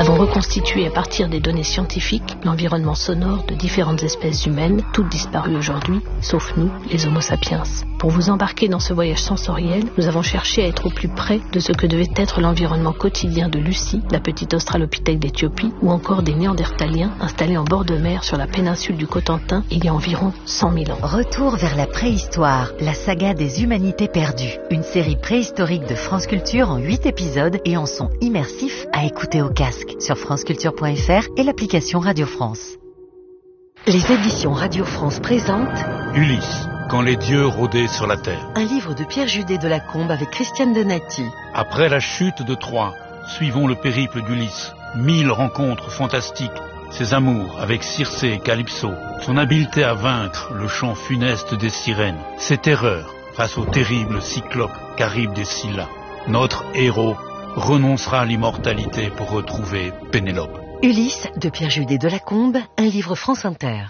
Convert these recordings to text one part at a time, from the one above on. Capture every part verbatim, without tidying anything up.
avons reconstitué à partir des données scientifiques l'environnement sonore de différentes espèces humaines, toutes disparues aujourd'hui, sauf nous, les Homo sapiens. Pour vous embarquer dans ce voyage sensoriel, nous avons cherché à être au plus près de ce que devait être l'environnement quotidien de Lucie, la petite australopithèque d'Éthiopie, ou encore des Néandertaliens installés en bord de mer sur la péninsule du Cotentin il y a environ cent mille ans. Retour vers la préhistoire, la saga des humanités perdues. Une série préhistorique de France Culture en huit épisodes et en son immersif à écouter au casque sur franceculture point f r et l'application Radio France. Les éditions Radio France présentent Ulysse, quand les dieux rôdaient sur la terre. Un livre de Pierre Judet de Lacombe avec Christiane Donati. Après la chute de Troie, suivons le périple d'Ulysse. Mille rencontres fantastiques, ses amours avec Circé et Calypso, son habileté à vaincre le chant funeste des sirènes, ses terreurs face au terrible cyclope Charybde et Scylla. Notre héros renoncera à l'immortalité pour retrouver Pénélope. Ulysse de Pierre Judet de Lacombe, un livre France Inter.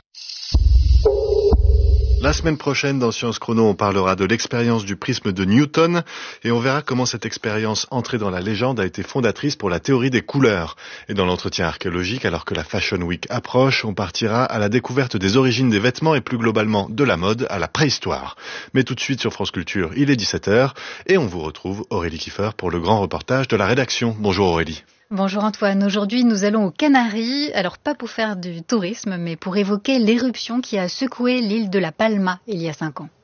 La semaine prochaine, dans Science Chrono, on parlera de l'expérience du prisme de Newton et on verra comment cette expérience entrée dans la légende a été fondatrice pour la théorie des couleurs. Et dans l'entretien archéologique, alors que la Fashion Week approche, on partira à la découverte des origines des vêtements et plus globalement de la mode à la préhistoire. Mais tout de suite sur France Culture, il est dix-sept heures et on vous retrouve Aurélie Kiefer pour le grand reportage de la rédaction. Bonjour Aurélie. Bonjour Antoine, aujourd'hui nous allons aux Canaries, alors pas pour faire du tourisme, mais pour évoquer l'éruption qui a secoué l'île de La Palma il y a cinq ans.